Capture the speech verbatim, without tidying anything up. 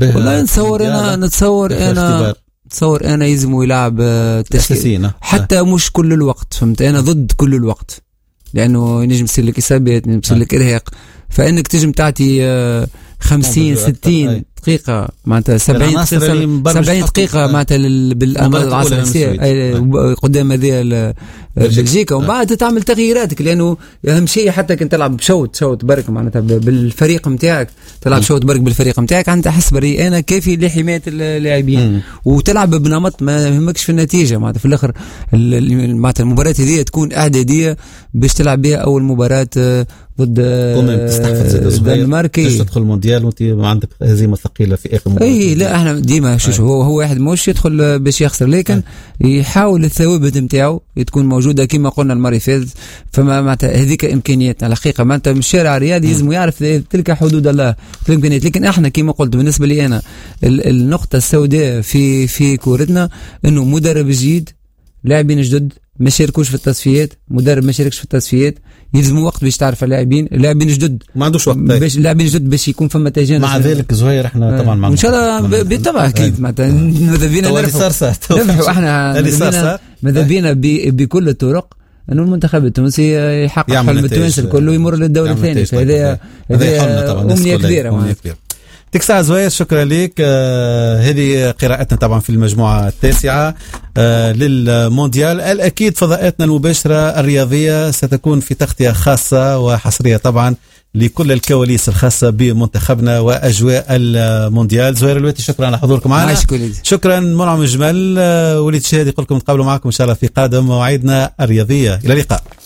والله نتصور انا نتصور انا نتصور انا يلزم يلعب تشكيل حتى آه. مش كل الوقت، فهمت؟ انا ضد كل الوقت، لانه ينجم يصير لك اصابات، ينجم يصير لك ارهاق، فانك تجم تعطي خمسين ستين دقيقة معناتها سبعين سبعين دقيقة معناتها بالأمر العصر قدام هذه بلجيكا، ومن بعد تعمل تغييراتك، لأنه أهم شيء حتى كنت تلعب بشوط شوط برك معناتها بالفريق متاعك، تلعب شوط برك بالفريق متاعك، أنت أحس بري أنا كافي لحماية اللاعبين، وتلعب بنمط ما يهمكش في النتيجة معناتها في الآخر معناتها المباراة هذه تكون إعدادية باش تلعب بها أول مباراة ضد الدنمارك، تدخل مونديال وانت عندك هزيمة ثقيلة في آخر مباراة. اي لا احنا ديما شو هو هو واحد مش يدخل باش يخسر، لكن أي. يحاول الثوابت نتاعو تكون موجودة كما قلنا المرة فاتت، فما معناتها هذيك امكانيات على الحقيقة معناتها الشارع الرياضي لازم يعرف تلك حدود الله الامكانيات، لكن احنا كما قلت بالنسبة لي انا النقطة السوداء في في كورتنا انه مدرب جديد، لاعبين جدد ما شاركوش في التصفيات، مدرب ما شاركش في التصفيات، يلزم وقت باش تعرف اللاعبين، اللاعبين جدد ما عندوش وقت باش اللاعبين جدد باش يكون فما تجانس. مع ذلك زهير احنا طبعا مع ان شاء الله بالطبع اكيد معناتها ماذا بينا نربحوا احنا ماذا بينا بكل الطرق انه المنتخب التونسي يحقق حلم التونس الكل ويمر للدوري الثاني، هذا هذا امنيه كبيره. يعطيك الصحة زهير، شكرا لك. آه هذه قراءتنا طبعا في المجموعة التاسعة آه للمونديال. الأكيد فضاءاتنا المباشرة الرياضية ستكون في تغطية خاصة وحصرية طبعا لكل الكواليس الخاصة بمنتخبنا وأجواء المونديال. زهير الواتي شكرا على حضوركم معنا. شكرا منعم الجمل. آه وليد شهادي يقول لكم نتقابلوا معكم إن شاء الله في قادم مواعيدنا الرياضية. إلى اللقاء.